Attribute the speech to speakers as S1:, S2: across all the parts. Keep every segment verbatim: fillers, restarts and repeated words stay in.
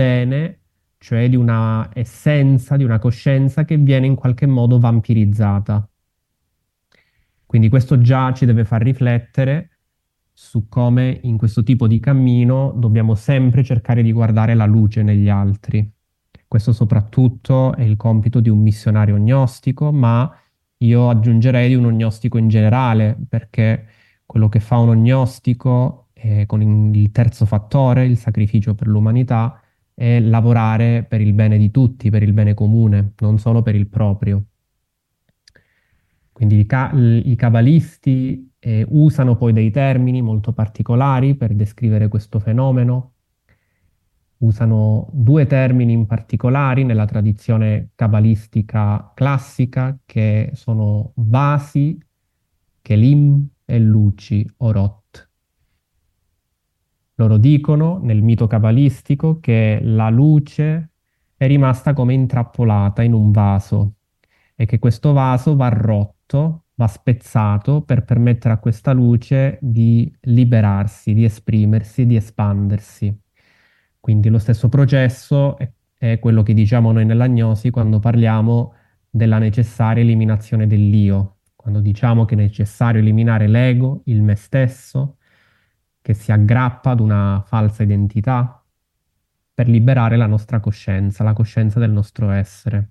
S1: bene, cioè di una essenza, di una coscienza che viene in qualche modo vampirizzata. Quindi questo già ci deve far riflettere su come in questo tipo di cammino dobbiamo sempre cercare di guardare la luce negli altri. Questo soprattutto è il compito di un missionario gnostico, ma io aggiungerei di un gnostico in generale, perché quello che fa uno gnostico, eh, con il terzo fattore, il sacrificio per l'umanità, è lavorare per il bene di tutti, per il bene comune, non solo per il proprio. Quindi i, ca- l- i cabalisti eh, usano poi dei termini molto particolari per descrivere questo fenomeno. Usano due termini in particolari nella tradizione cabalistica classica, che sono vasi, kelim e luci, orot. Loro dicono nel mito cabalistico che la luce è rimasta come intrappolata in un vaso e che questo vaso va rotto, va spezzato per permettere a questa luce di liberarsi, di esprimersi, di espandersi. Quindi lo stesso processo è, è quello che diciamo noi nell'agnosi quando parliamo della necessaria eliminazione dell'io, quando diciamo che è necessario eliminare l'ego, il me stesso, che si aggrappa ad una falsa identità per liberare la nostra coscienza, la coscienza del nostro essere.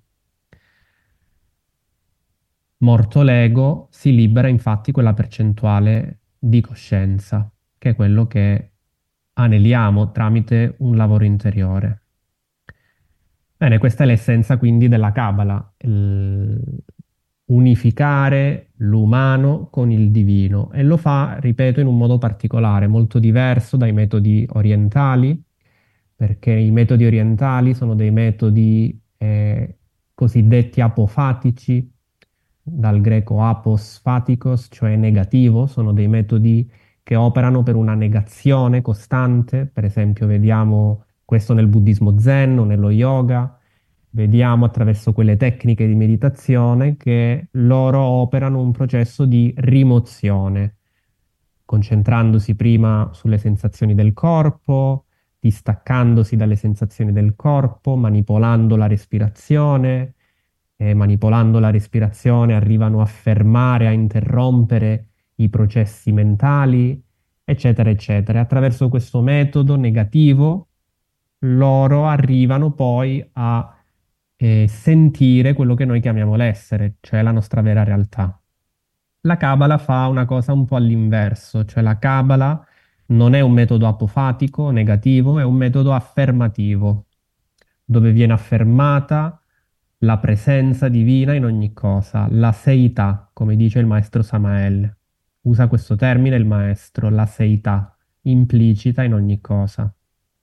S1: Morto l'ego, si libera infatti quella percentuale di coscienza, che è quello che aneliamo tramite un lavoro interiore. Bene, questa è l'essenza quindi della Kabbalah, il unificare l'umano con il divino e lo fa, ripeto, in un modo particolare, molto diverso dai metodi orientali, perché i metodi orientali sono dei metodi eh, cosiddetti apofatici, dal greco apos faticos, cioè negativo, sono dei metodi che operano per una negazione costante, per esempio vediamo questo nel buddismo zen o nello yoga, vediamo attraverso quelle tecniche di meditazione che loro operano un processo di rimozione, concentrandosi prima sulle sensazioni del corpo, distaccandosi dalle sensazioni del corpo, manipolando la respirazione, e manipolando la respirazione arrivano a fermare, a interrompere i processi mentali, eccetera, eccetera. E attraverso questo metodo negativo loro arrivano poi a eh, sentire quello che noi chiamiamo l'essere, cioè la nostra vera realtà. La Kabbalah fa una cosa un po' all'inverso, cioè la Kabbalah non è un metodo apofatico, negativo, è un metodo affermativo, dove viene affermata la presenza divina in ogni cosa, la seità, come dice il maestro Samael. Usa questo termine il maestro, la seità, implicita in ogni cosa.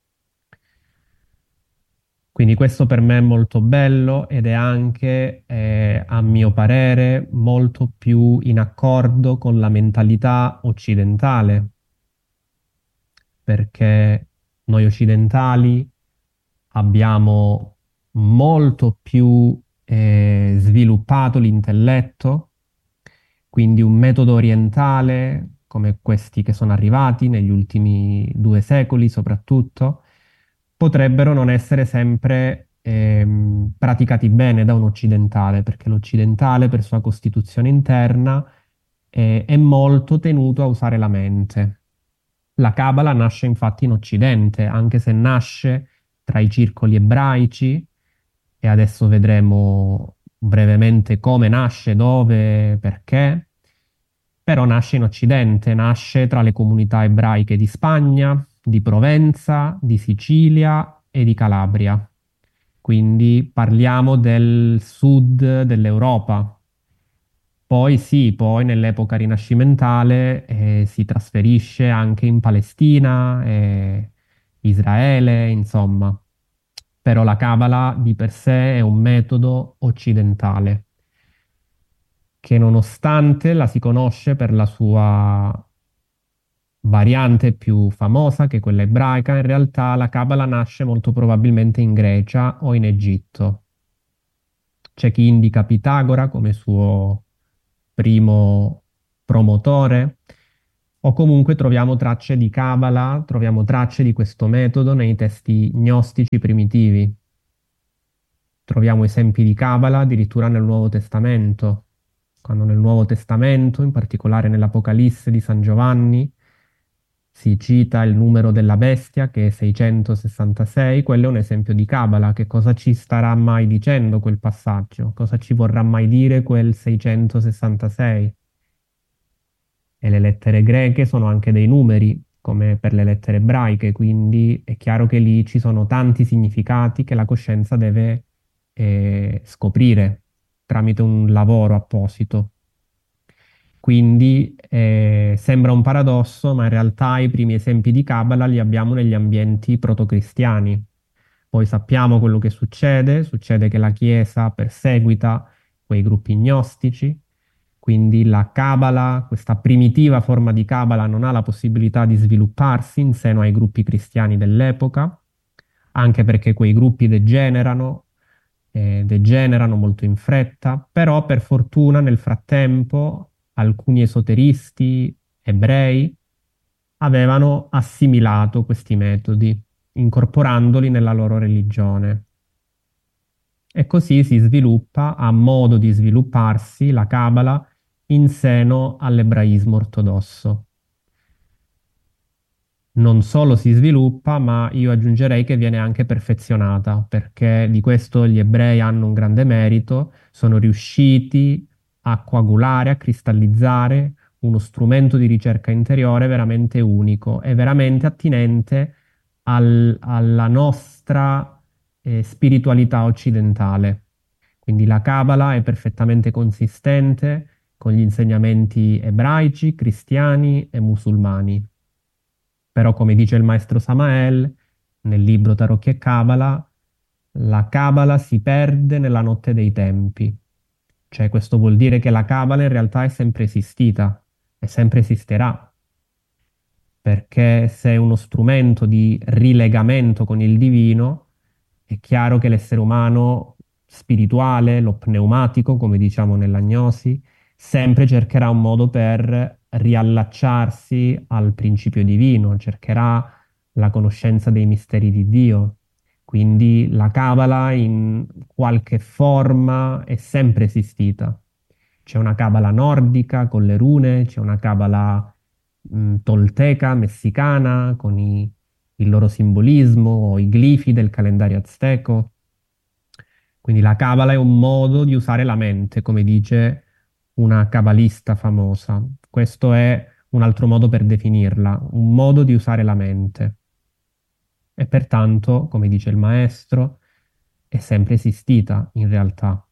S1: Quindi questo per me è molto bello ed è anche, eh, a mio parere, molto più in accordo con la mentalità occidentale, perché noi occidentali abbiamo molto più eh, sviluppato l'intelletto, quindi un metodo orientale come questi che sono arrivati negli ultimi due secoli soprattutto, potrebbero non essere sempre ehm, praticati bene da un occidentale, perché l'occidentale per sua costituzione interna eh, è molto tenuto a usare la mente. La Cabala nasce infatti in Occidente, anche se nasce tra i circoli ebraici, e adesso vedremo brevemente come nasce, dove, perché, però nasce in Occidente, nasce tra le comunità ebraiche di Spagna, di Provenza, di Sicilia e di Calabria. Quindi parliamo del sud dell'Europa. Poi sì, poi nell'epoca rinascimentale eh, si trasferisce anche in Palestina, eh, Israele, insomma. Però la Cabala di per sé è un metodo occidentale che nonostante la si conosce per la sua variante più famosa, che è quella ebraica, in realtà la Cabala nasce molto probabilmente in Grecia o in Egitto. C'è chi indica Pitagora come suo primo promotore, O comunque troviamo tracce di Cabala, troviamo tracce di questo metodo nei testi gnostici primitivi. Troviamo esempi di Cabala addirittura nel Nuovo Testamento, quando nel Nuovo Testamento, in particolare nell'Apocalisse di San Giovanni, si cita il numero della bestia che è seicentosessantasei, quello è un esempio di Cabala. Che cosa ci starà mai dicendo quel passaggio? Cosa ci vorrà mai dire quel seicentosessantasei? E le lettere greche sono anche dei numeri, come per le lettere ebraiche, quindi è chiaro che lì ci sono tanti significati che la coscienza deve eh, scoprire tramite un lavoro apposito. Quindi eh, sembra un paradosso, ma in realtà i primi esempi di Kabbalah li abbiamo negli ambienti protocristiani. Poi sappiamo quello che succede, succede che la Chiesa perseguita quei gruppi gnostici, quindi la Kabbalah, questa primitiva forma di Kabbalah, non ha la possibilità di svilupparsi in seno ai gruppi cristiani dell'epoca, anche perché quei gruppi degenerano, eh, degenerano molto in fretta, però per fortuna nel frattempo alcuni esoteristi ebrei avevano assimilato questi metodi, incorporandoli nella loro religione. E così si sviluppa, a modo di svilupparsi, la Cabala in seno all'ebraismo ortodosso. Non solo si sviluppa, ma io aggiungerei che viene anche perfezionata, perché di questo gli ebrei hanno un grande merito, sono riusciti a coagulare, a cristallizzare uno strumento di ricerca interiore veramente unico e veramente attinente al- alla nostra eh, spiritualità occidentale. Quindi la Cabala è perfettamente consistente con gli insegnamenti ebraici, cristiani e musulmani. Però, come dice il maestro Samael nel libro Tarocchi e Cabala, la Cabala si perde nella notte dei tempi. Cioè, questo vuol dire che la Cabala in realtà è sempre esistita e sempre esisterà, perché se è uno strumento di rilegamento con il divino, è chiaro che l'essere umano spirituale, lo pneumatico, come diciamo nell'agnosi, sempre cercherà un modo per riallacciarsi al principio divino, cercherà la conoscenza dei misteri di Dio. Quindi la Cabala in qualche forma è sempre esistita. C'è una Cabala nordica con le rune, c'è una Cabala mh, tolteca, messicana, con i- il loro simbolismo, o i glifi del calendario azteco. Quindi la Cabala è un modo di usare la mente, come dice una cabalista famosa. Questo è un altro modo per definirla, un modo di usare la mente. E pertanto, come dice il maestro, è sempre esistita in realtà.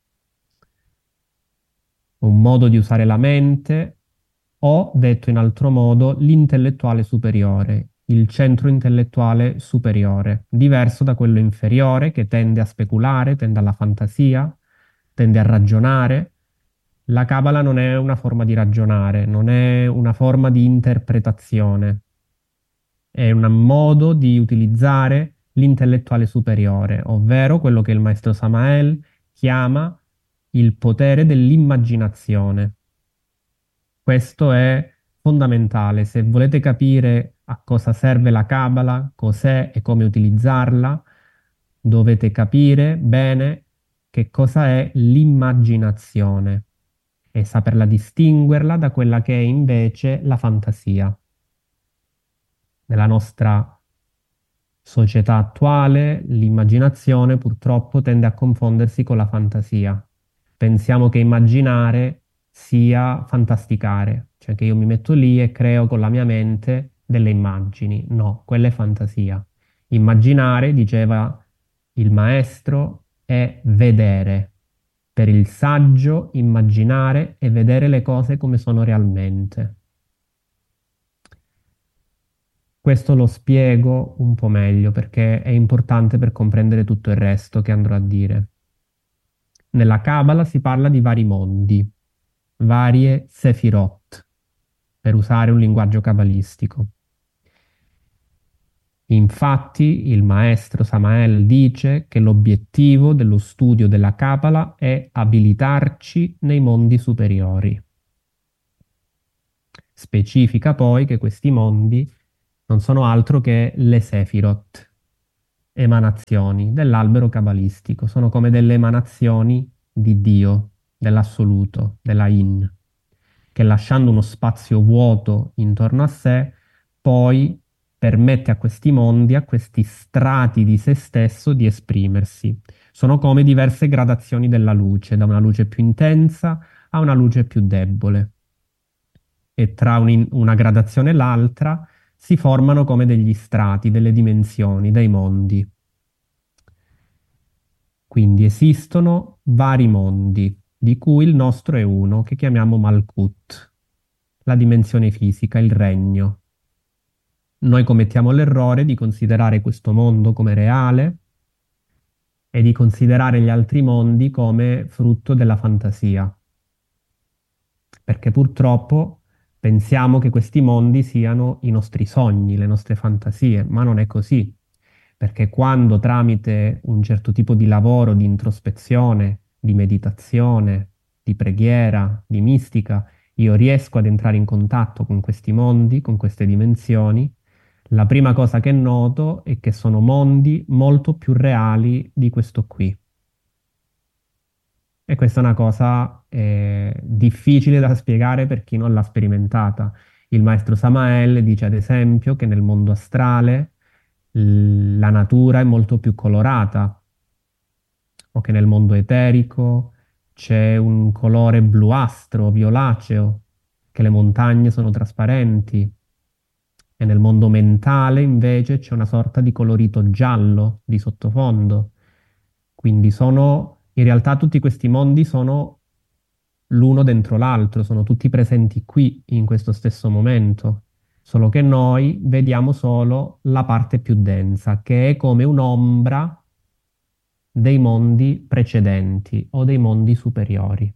S1: Un modo di usare la mente o, detto in altro modo, l'intellettuale superiore, il centro intellettuale superiore, diverso da quello inferiore che tende a speculare, tende alla fantasia, tende a ragionare. La Cabala non è una forma di ragionare, non è una forma di interpretazione, è un modo di utilizzare l'intellettuale superiore, ovvero quello che il maestro Samael chiama il potere dell'immaginazione. Questo è fondamentale. Se volete capire a cosa serve la Cabala, cos'è e come utilizzarla, dovete capire bene che cosa è l'immaginazione e saperla distinguerla da quella che è invece la fantasia. Nella nostra società attuale, l'immaginazione purtroppo tende a confondersi con la fantasia. Pensiamo che immaginare sia fantasticare, cioè che io mi metto lì e creo con la mia mente delle immagini. No, quella è fantasia. Immaginare, diceva il maestro, è vedere. Per il saggio, immaginare è vedere le cose come sono realmente. Questo lo spiego un po' meglio perché è importante per comprendere tutto il resto che andrò a dire. Nella Kabbalah si parla di vari mondi, varie sefirot, per usare un linguaggio cabalistico. Infatti, il maestro Samael dice che l'obiettivo dello studio della Kabbalah è abilitarci nei mondi superiori. Specifica poi che questi mondi non sono altro che le Sefirot, emanazioni dell'albero cabalistico, sono come delle emanazioni di Dio, dell'assoluto, della In, che lasciando uno spazio vuoto intorno a sé, poi permette a questi mondi, a questi strati di se stesso di esprimersi. Sono come diverse gradazioni della luce, da una luce più intensa a una luce più debole. E tra un- una gradazione e l'altra si formano come degli strati, delle dimensioni, dei mondi. Quindi esistono vari mondi, di cui il nostro è uno che chiamiamo Malkut, la dimensione fisica, il regno. Noi commettiamo l'errore di considerare questo mondo come reale e di considerare gli altri mondi come frutto della fantasia, perché purtroppo pensiamo che questi mondi siano i nostri sogni, le nostre fantasie, ma non è così, perché quando tramite un certo tipo di lavoro, di introspezione, di meditazione, di preghiera, di mistica, io riesco ad entrare in contatto con questi mondi, con queste dimensioni, la prima cosa che noto è che sono mondi molto più reali di questo qui. E questa è una cosa eh, difficile da spiegare per chi non l'ha sperimentata. Il maestro Samael dice ad esempio che nel mondo astrale l- la natura è molto più colorata, o che nel mondo eterico c'è un colore bluastro, violaceo, che le montagne sono trasparenti, e nel mondo mentale invece c'è una sorta di colorito giallo di sottofondo. Quindi sono, in realtà tutti questi mondi sono l'uno dentro l'altro, sono tutti presenti qui in questo stesso momento, solo che noi vediamo solo la parte più densa, che è come un'ombra dei mondi precedenti o dei mondi superiori.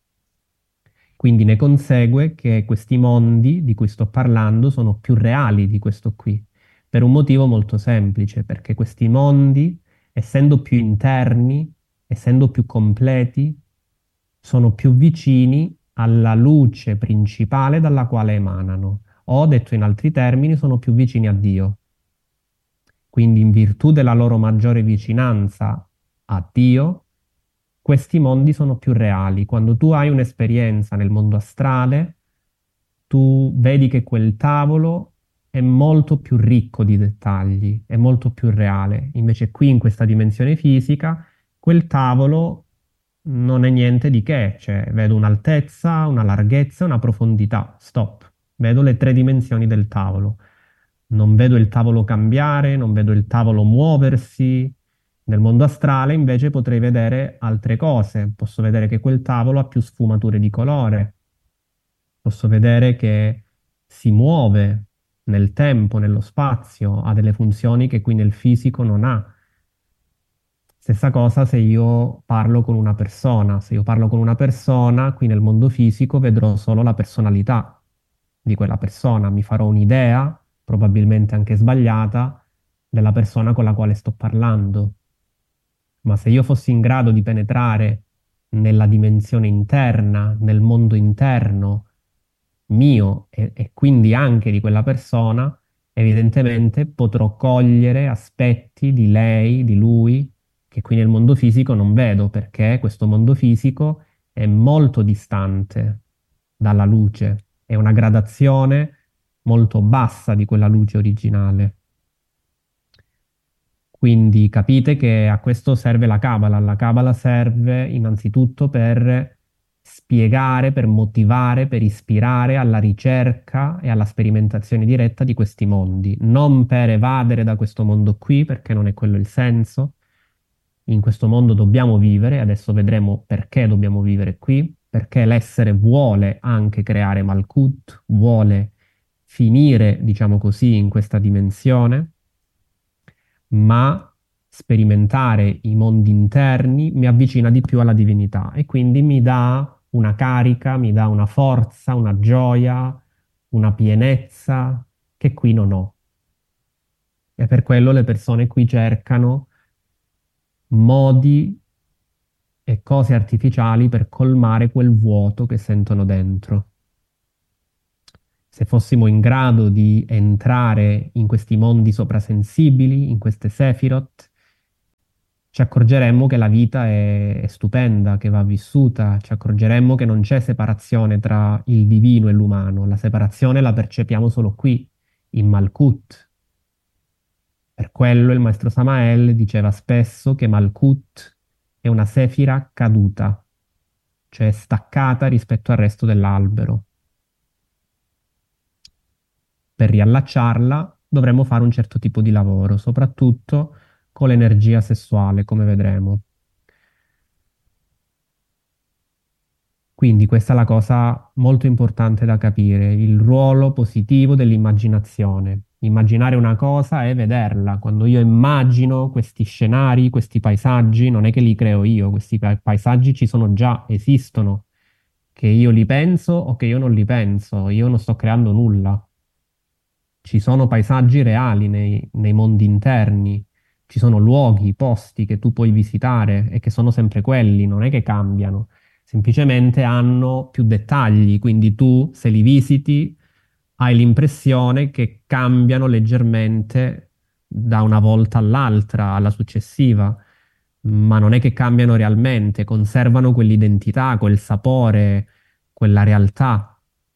S1: Quindi ne consegue che questi mondi di cui sto parlando sono più reali di questo qui, per un motivo molto semplice, perché questi mondi, essendo più interni, essendo più completi, sono più vicini alla luce principale dalla quale emanano, o detto in altri termini, sono più vicini a Dio. Quindi in virtù della loro maggiore vicinanza a Dio, questi mondi sono più reali. Quando tu hai un'esperienza nel mondo astrale, tu vedi che quel tavolo è molto più ricco di dettagli, è molto più reale. Invece qui in questa dimensione fisica, quel tavolo non è niente di che, cioè vedo un'altezza, una larghezza, una profondità. Stop. Vedo le tre dimensioni del tavolo. Non vedo il tavolo cambiare, non vedo il tavolo muoversi. Nel mondo astrale invece potrei vedere altre cose. Posso vedere che quel tavolo ha più sfumature di colore. Posso vedere che si muove nel tempo, nello spazio, ha delle funzioni che qui nel fisico non ha. Stessa cosa se io parlo con una persona. Se io parlo con una persona, qui nel mondo fisico vedrò solo la personalità di quella persona. Mi farò un'idea, probabilmente anche sbagliata, della persona con la quale sto parlando. Ma se io fossi in grado di penetrare nella dimensione interna, nel mondo interno mio e, e quindi anche di quella persona, evidentemente potrò cogliere aspetti di lei, di lui, che qui nel mondo fisico non vedo, perché questo mondo fisico è molto distante dalla luce, è una gradazione molto bassa di quella luce originale. Quindi capite che a questo serve la Cabala. La Cabala serve innanzitutto per spiegare, per motivare, per ispirare alla ricerca e alla sperimentazione diretta di questi mondi, non per evadere da questo mondo qui, perché non è quello il senso. In questo mondo dobbiamo vivere, adesso vedremo perché dobbiamo vivere qui, perché l'essere vuole anche creare Malkut, vuole finire, diciamo così, in questa dimensione, ma sperimentare i mondi interni mi avvicina di più alla divinità e quindi mi dà una carica, mi dà una forza, una gioia, una pienezza che qui non ho. E per quello le persone qui cercano modi e cose artificiali per colmare quel vuoto che sentono dentro. Se fossimo in grado di entrare in questi mondi soprasensibili, in queste Sephiroth, ci accorgeremmo che la vita è, è stupenda, che va vissuta, ci accorgeremmo che non c'è separazione tra il divino e l'umano, la separazione la percepiamo solo qui, in Malkut. Per quello il maestro Samael diceva spesso che Malkut è una sefira caduta, cioè staccata rispetto al resto dell'albero. Per riallacciarla dovremmo fare un certo tipo di lavoro, soprattutto con l'energia sessuale, come vedremo. Quindi questa è la cosa molto importante da capire, il ruolo positivo dell'immaginazione. Immaginare una cosa è vederla. Quando io immagino questi scenari, questi paesaggi, non è che li creo io, questi pa- paesaggi ci sono già, esistono. Che io li penso o che io non li penso, io non sto creando nulla. Ci sono paesaggi reali nei, nei mondi interni, ci sono luoghi, posti che tu puoi visitare e che sono sempre quelli, non è che cambiano, semplicemente hanno più dettagli, quindi tu se li visiti hai l'impressione che cambiano leggermente da una volta all'altra, alla successiva, ma non è che cambiano realmente, conservano quell'identità, quel sapore, quella realtà,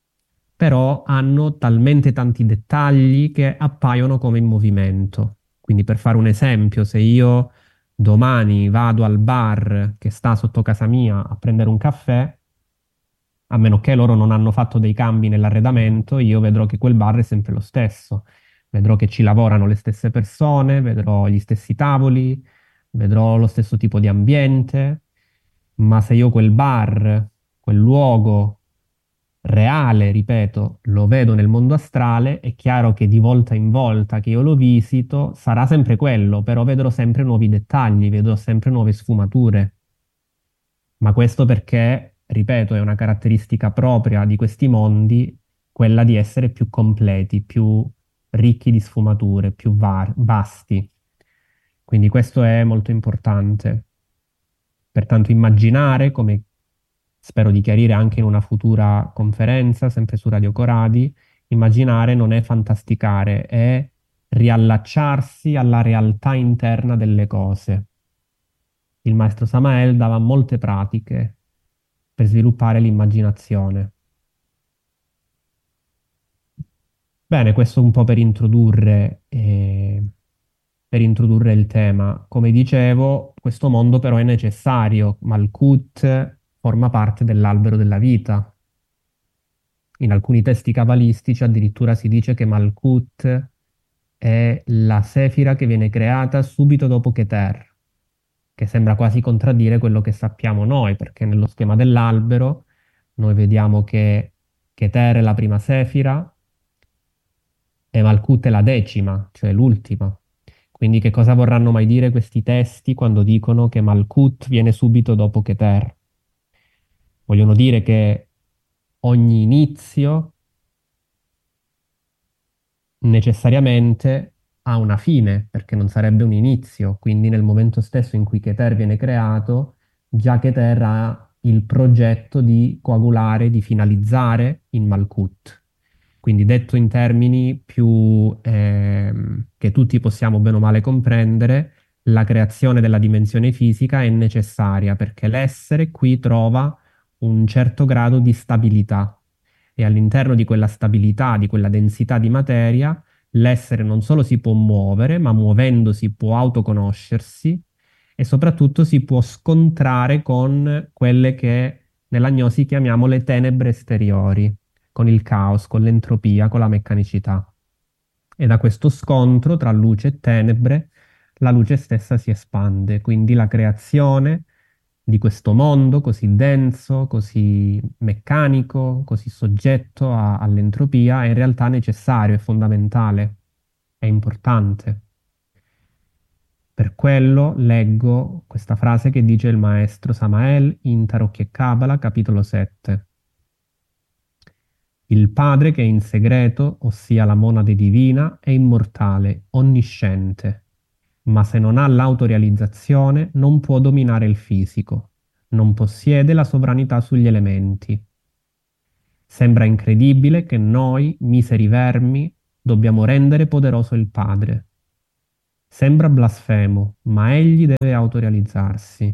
S1: però hanno talmente tanti dettagli che appaiono come in movimento. Quindi per fare un esempio, se io domani vado al bar che sta sotto casa mia a prendere un caffè, a meno che loro non hanno fatto dei cambi nell'arredamento, io vedrò che quel bar è sempre lo stesso. Vedrò che ci lavorano le stesse persone, vedrò gli stessi tavoli, vedrò lo stesso tipo di ambiente, ma se io quel bar, quel luogo reale, ripeto, lo vedo nel mondo astrale, è chiaro che di volta in volta che io lo visito sarà sempre quello, però vedrò sempre nuovi dettagli, vedrò sempre nuove sfumature. Ma questo perché, ripeto, è una caratteristica propria di questi mondi, quella di essere più completi, più ricchi di sfumature, più var- vasti. Quindi questo è molto importante. Pertanto immaginare, come spero di chiarire anche in una futura conferenza, sempre su Radio Coradi, immaginare non è fantasticare, è riallacciarsi alla realtà interna delle cose. Il maestro Samael dava molte pratiche per sviluppare l'immaginazione. Bene, questo un po' per introdurre, eh, per introdurre il tema. Come dicevo, questo mondo però è necessario. Malkut forma parte dell'albero della vita. In alcuni testi cabalistici addirittura si dice che Malkut è la sefira che viene creata subito dopo Keter, che sembra quasi contraddire quello che sappiamo noi, perché nello schema dell'albero noi vediamo che Keter è la prima sefira e Malkut è la decima, cioè l'ultima. Quindi che cosa vorranno mai dire questi testi quando dicono che Malkut viene subito dopo Keter? Vogliono dire che ogni inizio necessariamente ha una fine, perché non sarebbe un inizio, quindi nel momento stesso in cui Keter viene creato, già Keter ha il progetto di coagulare, di finalizzare in Malkut. Quindi detto in termini più ehm, che tutti possiamo bene o male comprendere, la creazione della dimensione fisica è necessaria perché l'essere qui trova un certo grado di stabilità e all'interno di quella stabilità, di quella densità di materia, l'essere non solo si può muovere, ma muovendosi può autoconoscersi e soprattutto si può scontrare con quelle che nella gnosi chiamiamo le tenebre esteriori, con il caos, con l'entropia, con la meccanicità. E da questo scontro tra luce e tenebre, la luce stessa si espande, quindi la creazione di questo mondo così denso, così meccanico, così soggetto a- all'entropia è in realtà necessario, è fondamentale, è importante. Per quello leggo questa frase che dice il maestro Samael in Tarocchi e Cabala, capitolo sette. Il Padre che è in segreto, ossia la monade divina, è immortale, onnisciente, ma se non ha l'autorealizzazione non può dominare il fisico, non possiede la sovranità sugli elementi. Sembra incredibile che noi, miseri vermi, dobbiamo rendere poderoso il Padre. Sembra blasfemo, ma egli deve autorealizzarsi.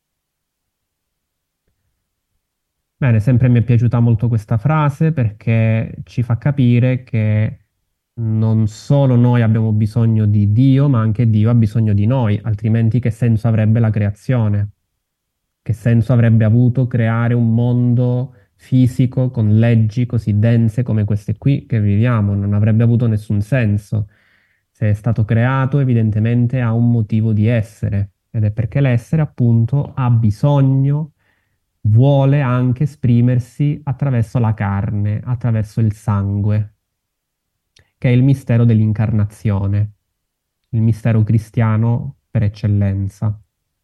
S1: Bene, sempre mi è piaciuta molto questa frase perché ci fa capire che non solo noi abbiamo bisogno di Dio, ma anche Dio ha bisogno di noi, altrimenti che senso avrebbe la creazione? Che senso avrebbe avuto creare un mondo fisico con leggi così dense come queste qui che viviamo? Non avrebbe avuto nessun senso. Se è stato creato, evidentemente ha un motivo di essere, ed è perché l'essere, appunto, ha bisogno, vuole anche esprimersi attraverso la carne, attraverso il sangue, che è il mistero dell'incarnazione, il mistero cristiano per eccellenza.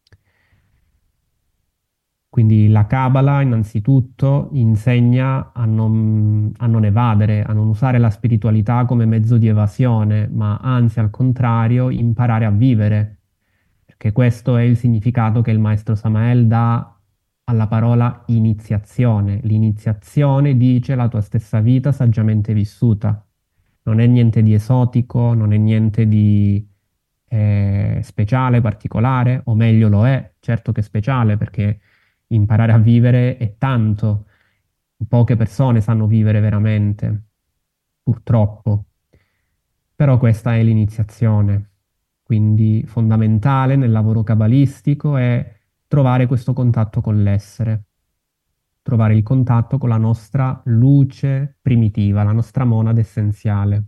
S1: Quindi la Cabala innanzitutto insegna a non, a non evadere, a non usare la spiritualità come mezzo di evasione, ma anzi al contrario imparare a vivere, perché questo è il significato che il maestro Samael dà alla parola iniziazione. L'iniziazione dice la tua stessa vita saggiamente vissuta. Non è niente di esotico, non è niente di eh, speciale, particolare, o meglio lo è, certo che è speciale perché imparare a vivere è tanto. Poche persone sanno vivere veramente, purtroppo. Però questa è l'iniziazione. Quindi fondamentale nel lavoro cabalistico è trovare questo contatto con l'essere, trovare il contatto con la nostra luce primitiva, la nostra monade essenziale.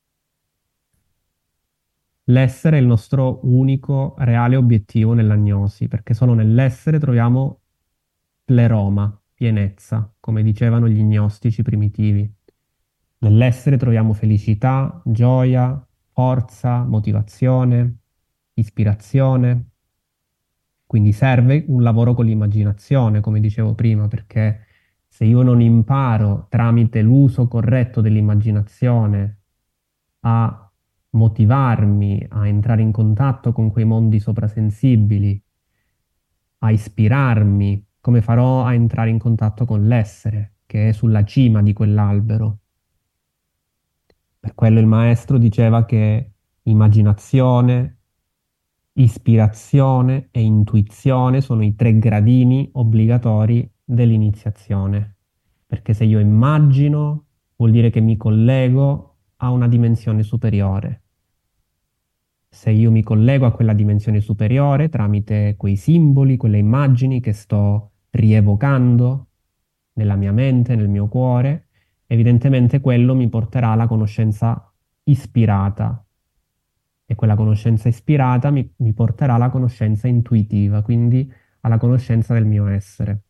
S1: L'essere è il nostro unico reale obiettivo nell'agnosi, perché solo nell'essere troviamo pleroma, pienezza, come dicevano gli gnostici primitivi. Nell'essere troviamo felicità, gioia, forza, motivazione, ispirazione. Quindi serve un lavoro con l'immaginazione, come dicevo prima, perché se io non imparo tramite l'uso corretto dell'immaginazione a motivarmi a entrare in contatto con quei mondi soprasensibili, a ispirarmi, come farò a entrare in contatto con l'essere, che è sulla cima di quell'albero. Per quello il maestro diceva che immaginazione, ispirazione e intuizione sono i tre gradini obbligatori dell'iniziazione. Perché se io immagino, vuol dire che mi collego a una dimensione superiore. Se io mi collego a quella dimensione superiore tramite quei simboli, quelle immagini che sto rievocando nella mia mente, nel mio cuore, evidentemente quello mi porterà alla conoscenza ispirata e quella conoscenza ispirata mi, mi porterà alla conoscenza intuitiva, quindi alla conoscenza del mio essere.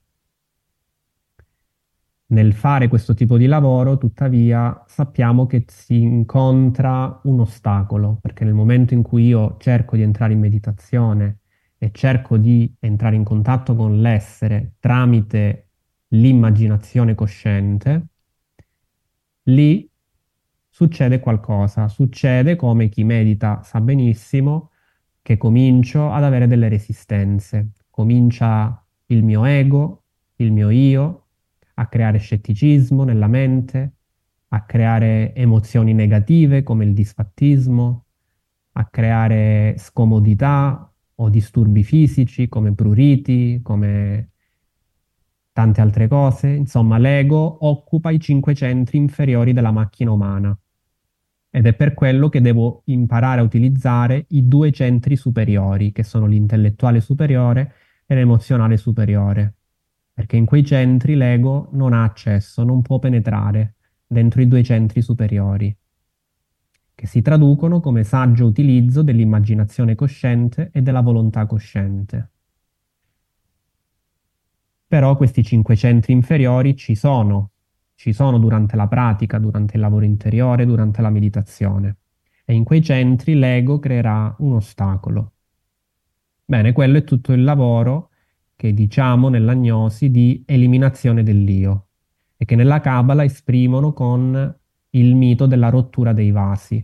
S1: Nel fare questo tipo di lavoro, tuttavia, sappiamo che si incontra un ostacolo, perché nel momento in cui io cerco di entrare in meditazione e cerco di entrare in contatto con l'essere tramite l'immaginazione cosciente, lì succede qualcosa. Succede, come chi medita sa benissimo, che comincio ad avere delle resistenze. Comincia il mio ego, il mio io, a creare scetticismo nella mente, a creare emozioni negative come il disfattismo, a creare scomodità o disturbi fisici come pruriti, come tante altre cose. Insomma, l'ego occupa i cinque centri inferiori della macchina umana ed è per quello che devo imparare a utilizzare i due centri superiori, che sono l'intellettuale superiore e l'emozionale superiore, perché in quei centri l'ego non ha accesso, non può penetrare dentro i due centri superiori, che si traducono come saggio utilizzo dell'immaginazione cosciente e della volontà cosciente. Però questi cinque centri inferiori ci sono, ci sono durante la pratica, durante il lavoro interiore, durante la meditazione. E in quei centri l'ego creerà un ostacolo. Bene, quello è tutto il lavoro che diciamo nell'agnosi di eliminazione dell'io e che nella Kabbalah esprimono con il mito della rottura dei vasi.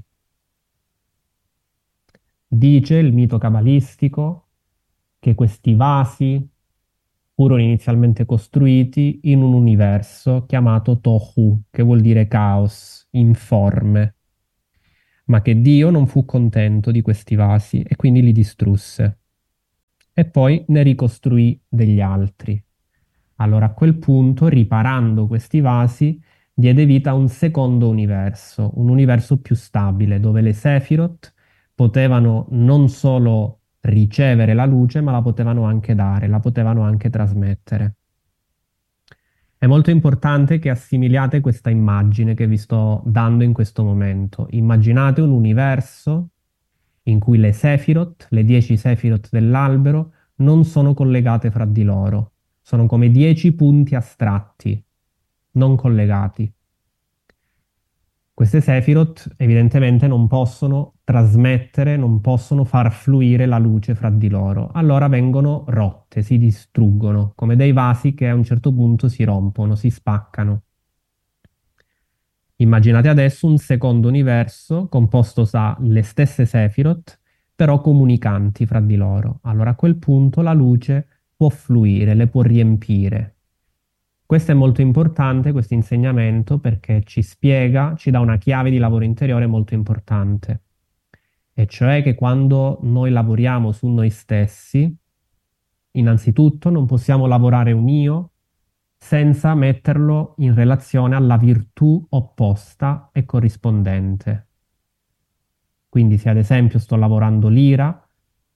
S1: Dice il mito cabalistico che questi vasi furono inizialmente costruiti in un universo chiamato Tohu, che vuol dire caos, informe, ma che Dio non fu contento di questi vasi e quindi li distrusse e poi ne ricostruì degli altri. Allora a quel punto, riparando questi vasi, diede vita a un secondo universo, un universo più stabile, dove le Sephiroth potevano non solo ricevere la luce, ma la potevano anche dare, la potevano anche trasmettere. È molto importante che assimiliate questa immagine che vi sto dando in questo momento. Immaginate un universo in cui le Sephiroth, le dieci Sephiroth dell'albero, non sono collegate fra di loro. Sono come dieci punti astratti, non collegati. Queste Sephiroth evidentemente non possono trasmettere, non possono far fluire la luce fra di loro. Allora vengono rotte, si distruggono, come dei vasi che a un certo punto si rompono, si spaccano. Immaginate adesso un secondo universo composto dalle stesse Sephiroth, però comunicanti fra di loro. Allora a quel punto la luce può fluire, le può riempire. Questo è molto importante, questo insegnamento, perché ci spiega, ci dà una chiave di lavoro interiore molto importante. E cioè che quando noi lavoriamo su noi stessi, innanzitutto non possiamo lavorare un io senza metterlo in relazione alla virtù opposta e corrispondente. Quindi se ad esempio sto lavorando l'ira,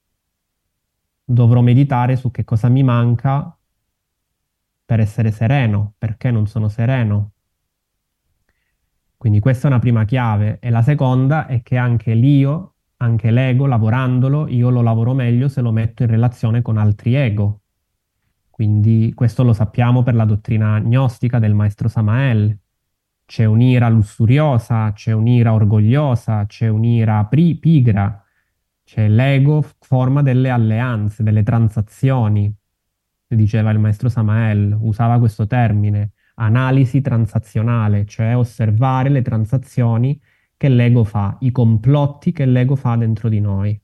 S1: dovrò meditare su che cosa mi manca per essere sereno, perché non sono sereno. Quindi questa è una prima chiave. E la seconda è che anche l'io, anche l'ego, lavorandolo, io lo lavoro meglio se lo metto in relazione con altri ego. Quindi questo lo sappiamo per la dottrina gnostica del maestro Samael. C'è un'ira lussuriosa, c'è un'ira orgogliosa, c'è un'ira pri- pigra, c'è l'ego forma delle alleanze, delle transazioni, diceva il maestro Samael, usava questo termine, analisi transazionale, cioè osservare le transazioni che l'ego fa, i complotti che l'ego fa dentro di noi.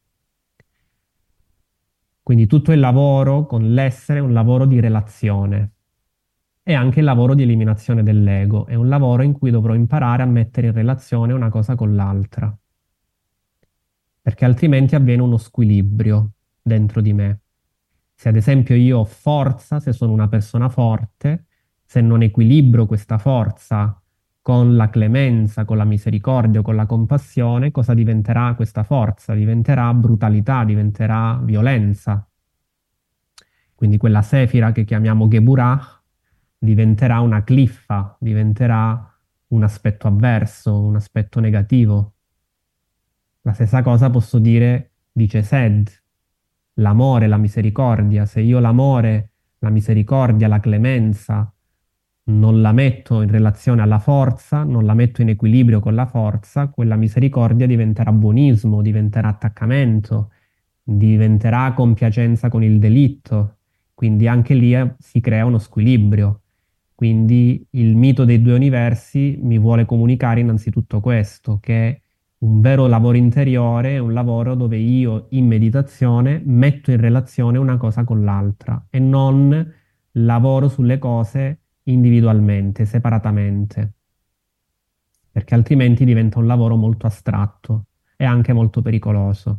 S1: Quindi tutto il lavoro con l'essere è un lavoro di relazione e anche il lavoro di eliminazione dell'ego, è un lavoro in cui dovrò imparare a mettere in relazione una cosa con l'altra, perché altrimenti avviene uno squilibrio dentro di me. Se ad esempio io ho forza, se sono una persona forte, se non equilibro questa forza con la clemenza, con la misericordia, con la compassione, cosa diventerà questa forza? Diventerà brutalità, diventerà violenza. Quindi quella sefira che chiamiamo Geburah diventerà una cliffa, diventerà un aspetto avverso, un aspetto negativo. La stessa cosa posso dire, dice Sed, l'amore, la misericordia. Se io l'amore, la misericordia, la clemenza non la metto in relazione alla forza, non la metto in equilibrio con la forza, quella misericordia diventerà buonismo, diventerà attaccamento, diventerà compiacenza con il delitto. Quindi anche lì eh, si crea uno squilibrio. Quindi il mito dei due universi mi vuole comunicare innanzitutto questo, che un vero lavoro interiore è un lavoro dove io in meditazione metto in relazione una cosa con l'altra e non lavoro sulle cose individualmente, separatamente, perché altrimenti diventa un lavoro molto astratto e anche molto pericoloso.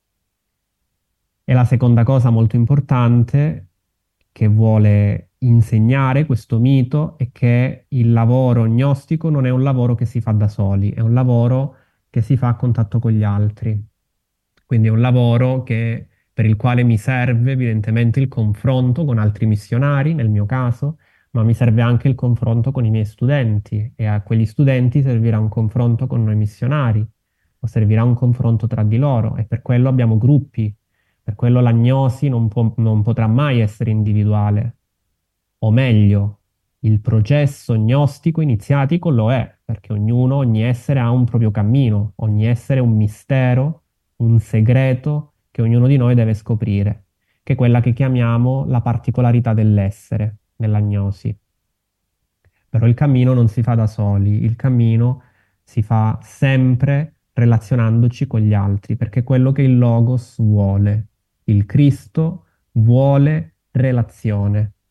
S1: E la seconda cosa molto importante che vuole insegnare questo mito è che il lavoro gnostico non è un lavoro che si fa da soli, è un lavoro che si fa a contatto con gli altri. Quindi è un lavoro che- per il quale mi serve evidentemente il confronto con altri missionari, nel mio caso, ma mi serve anche il confronto con i miei studenti e a quegli studenti servirà un confronto con noi missionari o servirà un confronto tra di loro e per quello abbiamo gruppi, per quello l'agnosi non può- non potrà mai essere individuale, o meglio, il processo gnostico iniziatico lo è, perché ognuno, ogni essere ha un proprio cammino, ogni essere è un mistero, un segreto che ognuno di noi deve scoprire, che è quella che chiamiamo la particolarità dell'essere nell'agnosi. Però il cammino non si fa da soli, il cammino si fa sempre relazionandoci con gli altri, perché è quello che il Logos vuole. Il Cristo vuole relazione.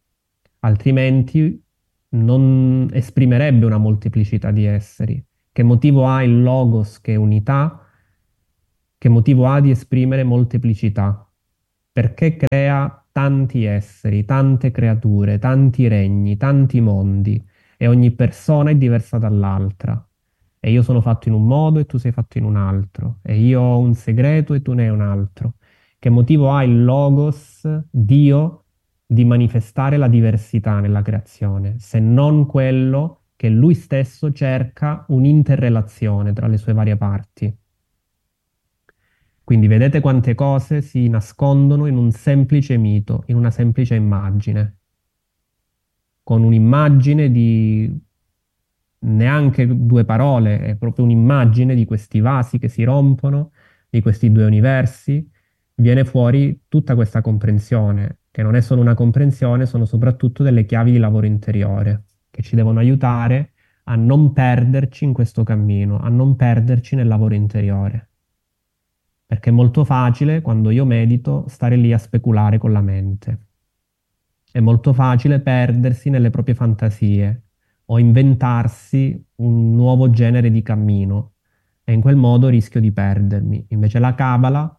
S1: altrimenti non esprimerebbe una molteplicità di esseri. Che motivo ha il logos che è unità? Che motivo ha di esprimere molteplicità? Perché crea tanti esseri, tante creature, tanti regni, tanti mondi e ogni persona è diversa dall'altra. E io sono fatto in un modo e tu sei fatto in un altro. E io ho un segreto e tu ne hai un altro. Che motivo ha il Logos, Dio, di manifestare la diversità nella creazione, se non quello che lui stesso cerca un'interrelazione tra le sue varie parti? Quindi vedete quante cose si nascondono in un semplice mito, in una semplice immagine, con un'immagine di neanche due parole, è proprio un'immagine di questi vasi che si rompono, di questi due universi, viene fuori tutta questa comprensione, che non è solo una comprensione, sono soprattutto delle chiavi di lavoro interiore, che ci devono aiutare a non perderci in questo cammino, a non perderci nel lavoro interiore. Perché è molto facile, quando io medito, stare lì a speculare con la mente. È molto facile perdersi nelle proprie fantasie o inventarsi un nuovo genere di cammino e in quel modo rischio di perdermi. Invece la Kabbalah,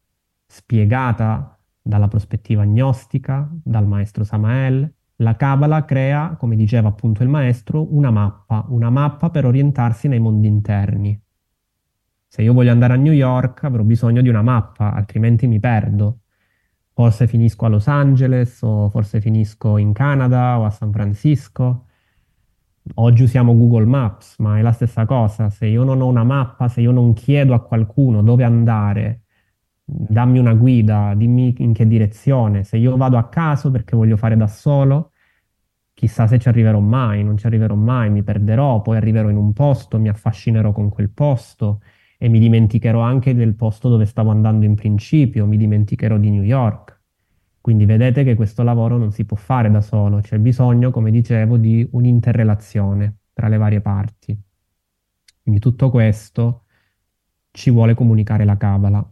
S1: spiegata dalla prospettiva gnostica, dal maestro Samael, la Kabbalah crea, come diceva appunto il maestro, una mappa, una mappa per orientarsi nei mondi interni. Se io voglio andare a New York avrò bisogno di una mappa, altrimenti mi perdo. Forse finisco a Los Angeles o forse finisco in Canada o a San Francisco. Oggi usiamo Google Maps, ma è la stessa cosa. Se io non ho una mappa, se io non chiedo a qualcuno dove andare, dammi una guida, dimmi in che direzione. Se io vado a caso perché voglio fare da solo, chissà se ci arriverò mai, non ci arriverò mai, mi perderò, poi arriverò in un posto, mi affascinerò con quel posto e mi dimenticherò anche del posto dove stavo andando in principio, mi dimenticherò di New York. Quindi vedete che questo lavoro non si può fare da solo, c'è bisogno, come dicevo, di un'interrelazione tra le varie parti. Quindi tutto questo ci vuole comunicare la Kabbalah.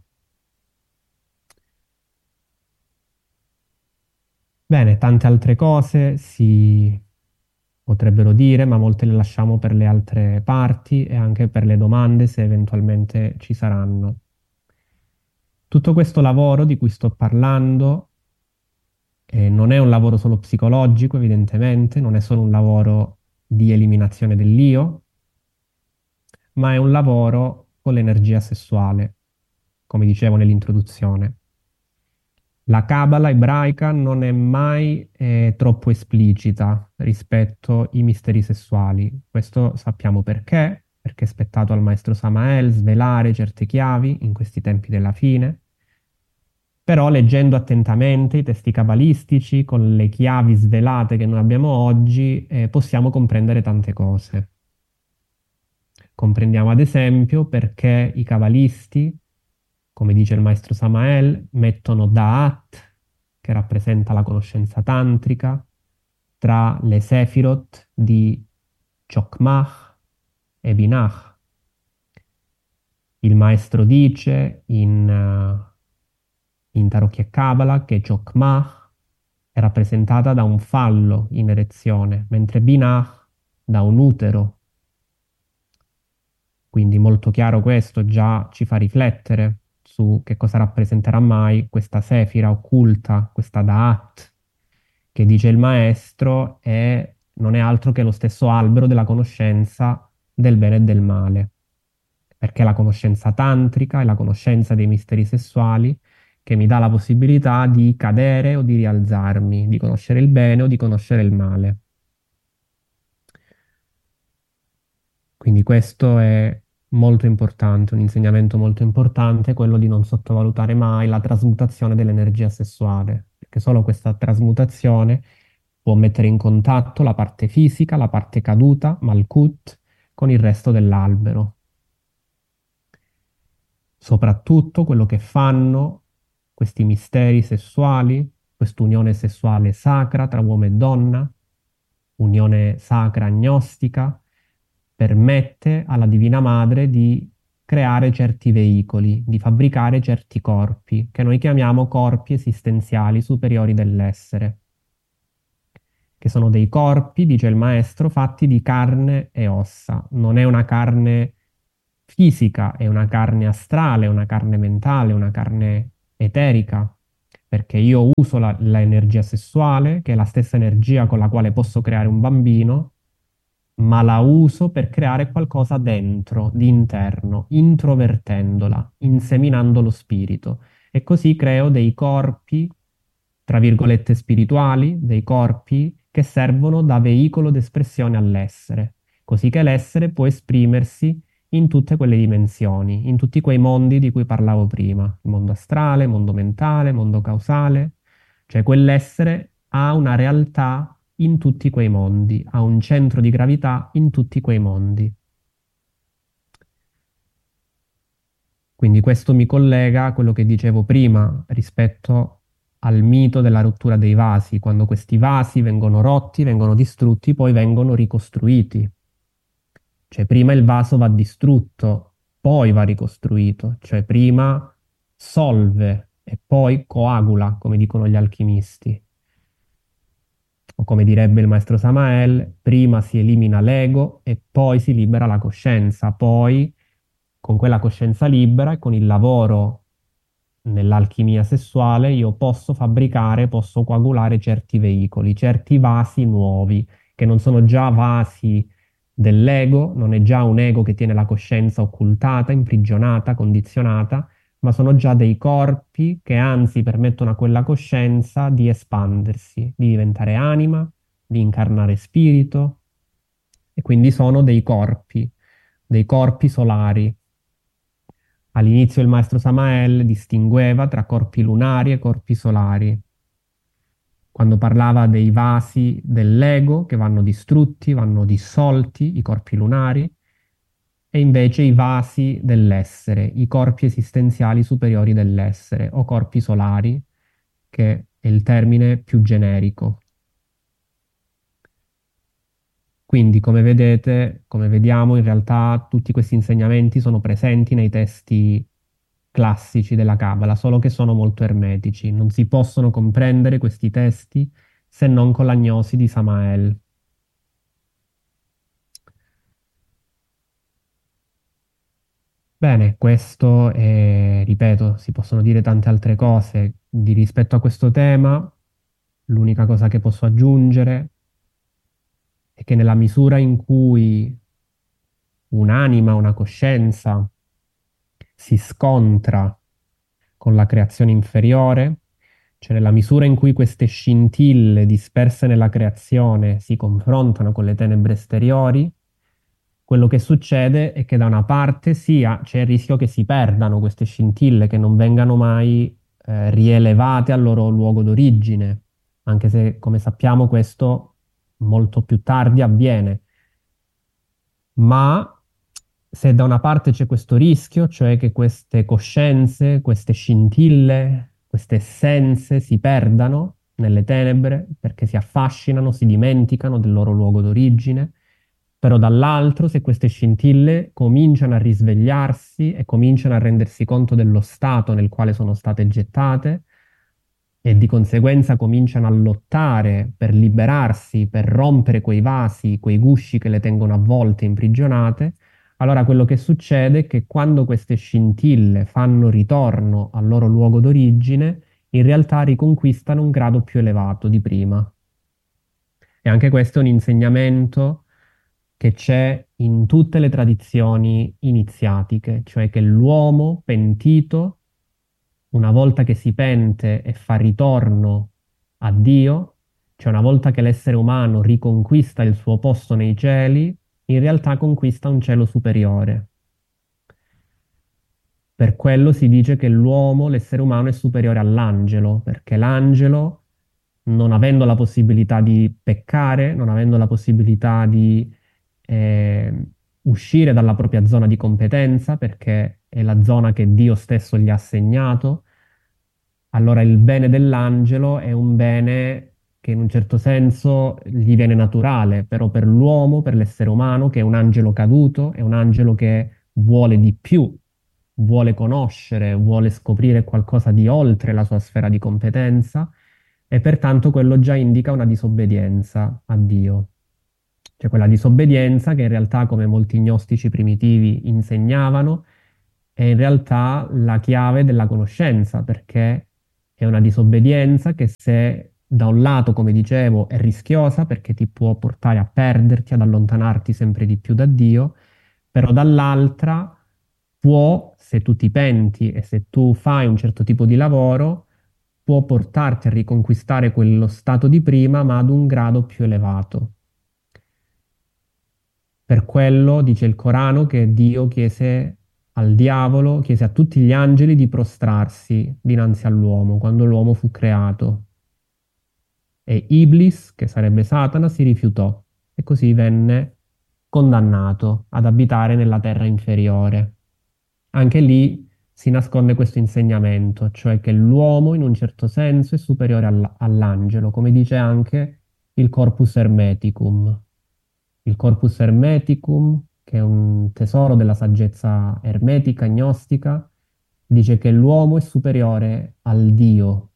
S1: Bene, tante altre cose si potrebbero dire, ma molte le lasciamo per le altre parti e anche per le domande se eventualmente ci saranno. Tutto questo lavoro di cui sto parlando eh, non è un lavoro solo psicologico, evidentemente, non è solo un lavoro di eliminazione dell'io, ma è un lavoro con l'energia sessuale, come dicevo nell'introduzione. La Cabala ebraica non è mai eh, troppo esplicita rispetto ai misteri sessuali. Questo sappiamo perché, perché è spettato al maestro Samael svelare certe chiavi in questi tempi della fine. Però leggendo attentamente i testi cabalistici, con le chiavi svelate che noi abbiamo oggi, eh, possiamo comprendere tante cose. Comprendiamo ad esempio perché i cabalisti, come dice il maestro Samael, mettono Da'at, che rappresenta la conoscenza tantrica, tra le Sefirot di Chokmah e Binah. Il maestro dice in, uh, in Tarocchi e Kabbalah che Chokmah è rappresentata da un fallo in erezione, mentre Binah da un utero. Quindi molto chiaro questo già ci fa riflettere su che cosa rappresenterà mai questa sefira occulta, questa Da'at, che dice il maestro è, non è altro che lo stesso albero della conoscenza del bene e del male, perché la conoscenza tantrica è la conoscenza dei misteri sessuali che mi dà la possibilità di cadere o di rialzarmi, di conoscere il bene o di conoscere il male. Quindi questo è molto importante, un insegnamento molto importante, quello di non sottovalutare mai la trasmutazione dell'energia sessuale, perché solo questa trasmutazione può mettere in contatto la parte fisica, la parte caduta, Malkut, con il resto dell'albero. Soprattutto quello che fanno questi misteri sessuali, quest'unione sessuale sacra tra uomo e donna, unione sacra agnostica, permette alla Divina Madre di creare certi veicoli, di fabbricare certi corpi, che noi chiamiamo corpi esistenziali superiori dell'essere. che sono dei corpi, dice il maestro, fatti di carne e ossa. Non è una carne fisica, è una carne astrale, una carne mentale, una carne eterica, perché io uso la, l'energia sessuale, che è la stessa energia con la quale posso creare un bambino, ma la uso per creare qualcosa dentro, di interno, introvertendola, inseminando lo spirito. E così creo dei corpi, tra virgolette, spirituali, dei corpi che servono da veicolo d'espressione all'essere, così che l'essere può esprimersi in tutte quelle dimensioni, in tutti quei mondi di cui parlavo prima, il mondo astrale, mondo mentale, mondo causale, cioè quell'essere ha una realtà in tutti quei mondi, ha un centro di gravità in tutti quei mondi. Quindi questo mi collega a quello che dicevo prima rispetto al mito della rottura dei vasi, quando questi vasi vengono rotti, vengono distrutti, poi vengono ricostruiti. Cioè prima il vaso va distrutto, poi va ricostruito, cioè prima solve e poi coagula, come dicono gli alchimisti. O come direbbe il maestro Samael, prima si elimina l'ego e poi si libera la coscienza, poi con quella coscienza libera e con il lavoro nell'alchimia sessuale io posso fabbricare, posso coagulare certi veicoli, certi vasi nuovi, che non sono già vasi dell'ego, non è già un ego che tiene la coscienza occultata, imprigionata, condizionata, ma sono già dei corpi che anzi permettono a quella coscienza di espandersi, di diventare anima, di incarnare spirito, e quindi sono dei corpi, dei corpi solari. All'inizio il maestro Samael distingueva tra corpi lunari e corpi solari, quando parlava dei vasi dell'ego che vanno distrutti, vanno dissolti, i corpi lunari, e invece i vasi dell'essere, i corpi esistenziali superiori dell'essere, o corpi solari, che è il termine più generico. Quindi, come vedete, come vediamo, in realtà tutti questi insegnamenti sono presenti nei testi classici della Cabala, solo che sono molto ermetici. Non si possono comprendere questi testi se non con l'agnosi di Samael. Bene, questo è, ripeto, si possono dire tante altre cose di rispetto a questo tema. L'unica cosa che posso aggiungere è che nella misura in cui un'anima, una coscienza si scontra con la creazione inferiore, cioè nella misura in cui queste scintille disperse nella creazione si confrontano con le tenebre esteriori, quello che succede è che da una parte sia c'è il rischio che si perdano queste scintille, che non vengano mai eh, rielevate al loro luogo d'origine, anche se, come sappiamo, questo molto più tardi avviene. Ma se da una parte c'è questo rischio, cioè che queste coscienze, queste scintille, queste essenze si perdano nelle tenebre perché si affascinano, si dimenticano del loro luogo d'origine, però dall'altro, se queste scintille cominciano a risvegliarsi e cominciano a rendersi conto dello stato nel quale sono state gettate, e di conseguenza cominciano a lottare per liberarsi, per rompere quei vasi, quei gusci che le tengono avvolte, imprigionate, allora quello che succede è che quando queste scintille fanno ritorno al loro luogo d'origine, in realtà riconquistano un grado più elevato di prima. E anche questo è un insegnamento che c'è in tutte le tradizioni iniziatiche, cioè che l'uomo pentito, una volta che si pente e fa ritorno a Dio, cioè una volta che l'essere umano riconquista il suo posto nei cieli, in realtà conquista un cielo superiore. Per quello si dice che l'uomo, l'essere umano, è superiore all'angelo, perché l'angelo, non avendo la possibilità di peccare, non avendo la possibilità di eh, uscire dalla propria zona di competenza, perché è la zona che Dio stesso gli ha assegnato, allora il bene dell'angelo è un bene che in un certo senso gli viene naturale, però per l'uomo, per l'essere umano, che è un angelo caduto, è un angelo che vuole di più, vuole conoscere, vuole scoprire qualcosa di oltre la sua sfera di competenza, e pertanto quello già indica una disobbedienza a Dio. Cioè quella disobbedienza che in realtà, come molti gnostici primitivi insegnavano, è in realtà la chiave della conoscenza, perché è una disobbedienza che se da un lato, come dicevo, è rischiosa perché ti può portare a perderti, ad allontanarti sempre di più da Dio, però dall'altra può, se tu ti penti e se tu fai un certo tipo di lavoro, può portarti a riconquistare quello stato di prima, ma ad un grado più elevato. Per quello dice il Corano che Dio chiese al diavolo, chiese a tutti gli angeli di prostrarsi dinanzi all'uomo quando l'uomo fu creato. E Iblis, che sarebbe Satana, si rifiutò e così venne condannato ad abitare nella terra inferiore. Anche lì si nasconde questo insegnamento, cioè che l'uomo in un certo senso è superiore all- all'angelo, come dice anche il Corpus Hermeticum. Il Corpus Hermeticum, che è un tesoro della saggezza ermetica, gnostica, dice che l'uomo è superiore al Dio,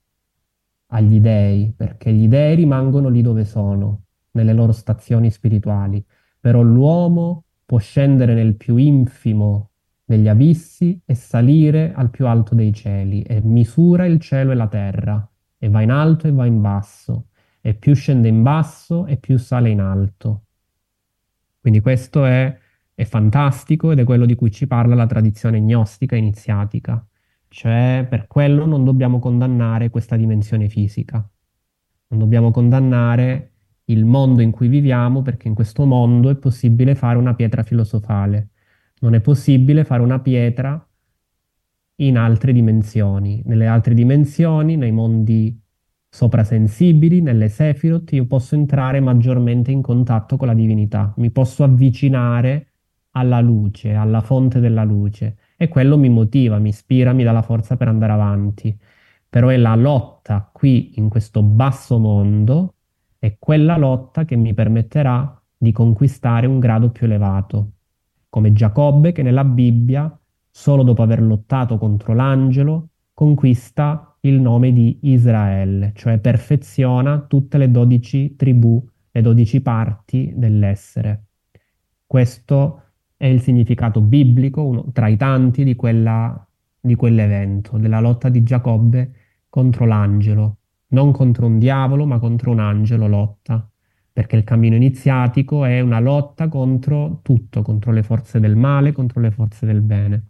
S1: agli dei, perché gli dei rimangono lì dove sono, nelle loro stazioni spirituali, però l'uomo può scendere nel più infimo degli abissi e salire al più alto dei cieli e misura il cielo e la terra e va in alto e va in basso e più scende in basso e più sale in alto. Quindi questo è, è fantastico ed è quello di cui ci parla la tradizione gnostica iniziatica, cioè per quello non dobbiamo condannare questa dimensione fisica, non dobbiamo condannare il mondo in cui viviamo perché in questo mondo è possibile fare una pietra filosofale, non è possibile fare una pietra in altre dimensioni. Nelle altre dimensioni, nei mondi soprasensibili, nelle Sephiroth, io posso entrare maggiormente in contatto con la divinità, mi posso avvicinare alla luce, alla fonte della luce e quello mi motiva, mi ispira, mi dà la forza per andare avanti. Però è la lotta qui in questo basso mondo, è quella lotta che mi permetterà di conquistare un grado più elevato, come Giacobbe che nella Bibbia, solo dopo aver lottato contro l'angelo, conquista il nome di Israele, cioè perfeziona tutte le dodici tribù, le dodici parti dell'essere. Questo è il significato biblico, uno tra i tanti di quella, di quell'evento, della lotta di Giacobbe contro l'angelo, non contro un diavolo, ma contro un angelo lotta, perché il cammino iniziatico è una lotta contro tutto, contro le forze del male, contro le forze del bene.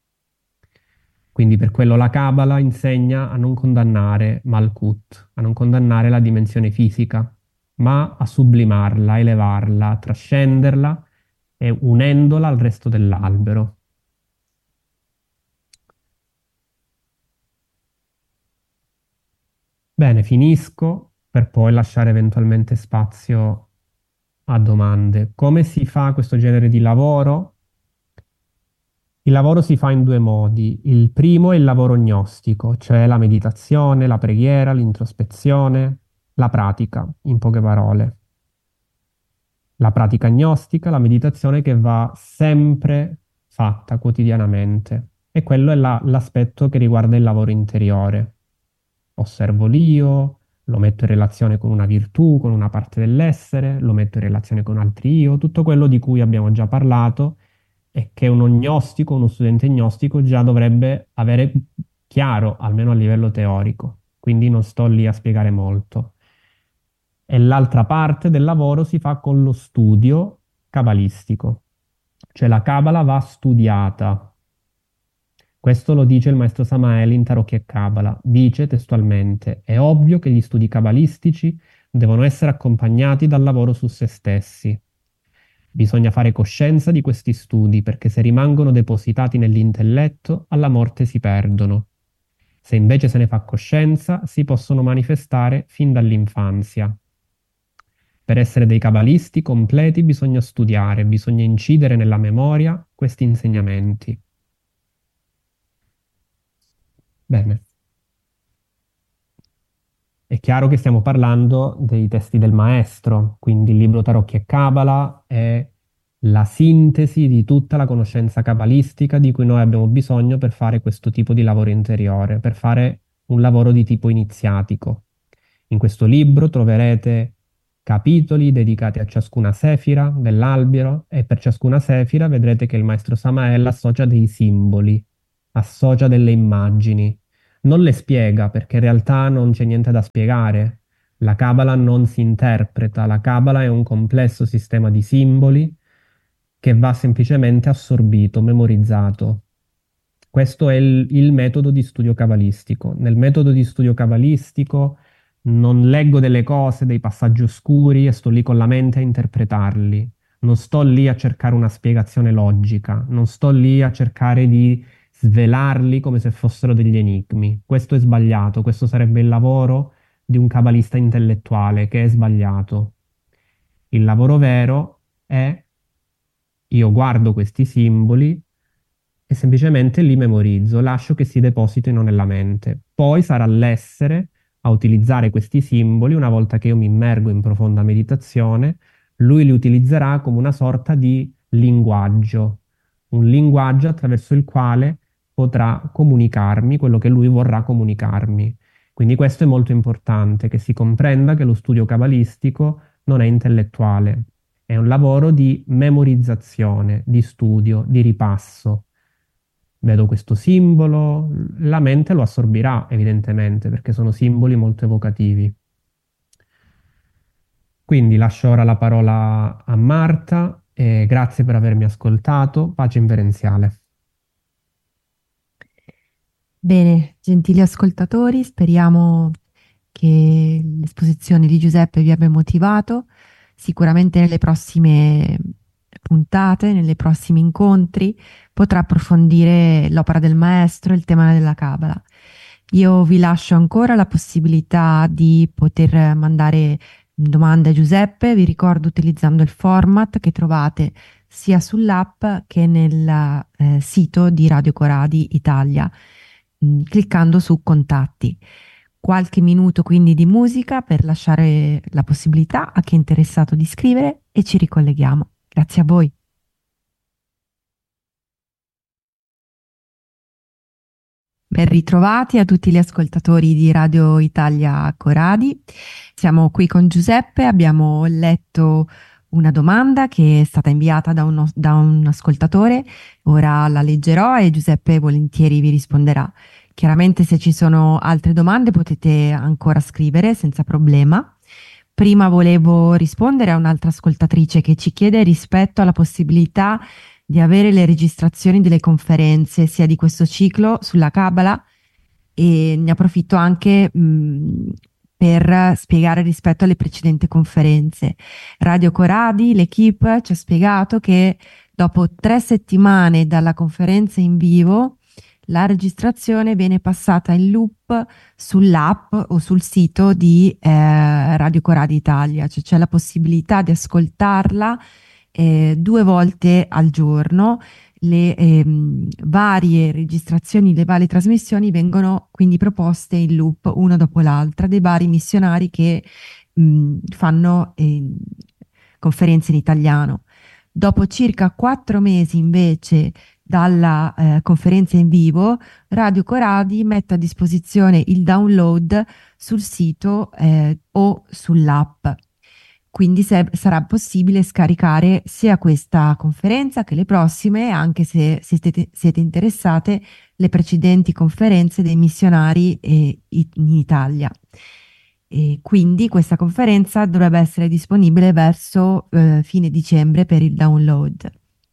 S1: Quindi per quello la Cabala insegna a non condannare Malkut, a non condannare la dimensione fisica, ma a sublimarla, elevarla, trascenderla e unendola al resto dell'albero. Bene, finisco per poi lasciare eventualmente spazio a domande. Come si fa questo genere di lavoro? Il lavoro si fa in due modi. Il primo è il lavoro gnostico, cioè la meditazione, la preghiera, l'introspezione, la pratica, in poche parole. La pratica gnostica, la meditazione che va sempre fatta quotidianamente. E quello è la- l'aspetto che riguarda il lavoro interiore. Osservo l'io, lo metto in relazione con una virtù, con una parte dell'essere, lo metto in relazione con altri io, tutto quello di cui abbiamo già parlato e che uno gnostico, uno studente gnostico già dovrebbe avere chiaro, almeno a livello teorico. Quindi non sto lì a spiegare molto. E l'altra parte del lavoro si fa con lo studio cabalistico, cioè la Cabala va studiata. Questo lo dice il maestro Samael in Tarocchi e Cabala. Dice testualmente: è ovvio che gli studi cabalistici devono essere accompagnati dal lavoro su se stessi. Bisogna fare coscienza di questi studi perché se rimangono depositati nell'intelletto, alla morte si perdono. Se invece se ne fa coscienza, si possono manifestare fin dall'infanzia. Per essere dei cabalisti completi bisogna studiare, bisogna incidere nella memoria questi insegnamenti. Bene, è chiaro che stiamo parlando dei testi del maestro, quindi il libro Tarocchi e Cabala è la sintesi di tutta la conoscenza cabalistica di cui noi abbiamo bisogno per fare questo tipo di lavoro interiore, per fare un lavoro di tipo iniziatico. In questo libro troverete capitoli dedicati a ciascuna sefira dell'albero e per ciascuna sefira vedrete che il maestro Samael associa dei simboli, associa delle immagini. Non le spiega perché in realtà non c'è niente da spiegare. La Kabbalah non si interpreta, la Kabbalah è un complesso sistema di simboli che va semplicemente assorbito, memorizzato. Questo è il, il metodo di studio cabalistico. Nel metodo di studio cabalistico non leggo delle cose, dei passaggi oscuri e sto lì con la mente a interpretarli. Non sto lì a cercare una spiegazione logica, non sto lì a cercare di svelarli come se fossero degli enigmi. Questo è sbagliato, questo sarebbe il lavoro di un cabalista intellettuale, che è sbagliato. Il lavoro vero è io guardo questi simboli e semplicemente li memorizzo, lascio che si depositino nella mente. Poi sarà l'essere a utilizzare questi simboli una volta che io mi immergo in profonda meditazione, lui li utilizzerà come una sorta di linguaggio, un linguaggio attraverso il quale potrà comunicarmi quello che lui vorrà comunicarmi. Quindi questo è molto importante, che si comprenda che lo studio cabalistico non è intellettuale, è un lavoro di memorizzazione, di studio, di ripasso. Vedo questo simbolo, la mente lo assorbirà evidentemente perché sono simboli molto evocativi. Quindi lascio ora la parola a Marta e grazie per avermi ascoltato. Pace inverenziale.
S2: Bene, gentili ascoltatori, speriamo che l'esposizione di Giuseppe vi abbia motivato. Sicuramente nelle prossime puntate, nei prossimi incontri, potrà approfondire l'opera del maestro e il tema della Cabala. Io vi lascio ancora la possibilità di poter mandare domande a Giuseppe, vi ricordo utilizzando il format che trovate sia sull'app che nel eh, sito di Radio Coradi Italia, mh, cliccando su contatti. Qualche minuto quindi di musica per lasciare la possibilità a chi è interessato di scrivere e ci ricolleghiamo. Grazie a voi. Ben ritrovati a tutti gli ascoltatori di Radio Italia Coradi. Siamo qui con Giuseppe, abbiamo letto una domanda che è stata inviata da, uno, da un ascoltatore, ora la leggerò e Giuseppe volentieri vi risponderà. Chiaramente se ci sono altre domande potete ancora scrivere senza problema. Prima volevo rispondere a un'altra ascoltatrice che ci chiede rispetto alla possibilità di avere le registrazioni delle conferenze, sia di questo ciclo sulla Kabbalah, e ne approfitto anche mh, per spiegare rispetto alle precedenti conferenze. Radio Coradi, l'equipe ci ha spiegato che dopo tre settimane dalla conferenza in vivo, la registrazione viene passata in loop sull'app o sul sito di eh, Radio Coradi Italia, cioè c'è la possibilità di ascoltarla eh, due volte al giorno. Le ehm, varie registrazioni, le varie trasmissioni vengono quindi proposte in loop una dopo l'altra dei vari missionari che mh, fanno eh, conferenze in italiano. Dopo circa quattro mesi invece dalla eh, conferenza in vivo, Radio Coradi mette a disposizione il download sul sito eh, o sull'app. Quindi se, sarà possibile scaricare sia questa conferenza che le prossime, anche se, se siete, siete interessate, le precedenti conferenze dei missionari eh, in Italia. E quindi questa conferenza dovrebbe essere disponibile verso eh, fine dicembre per il download.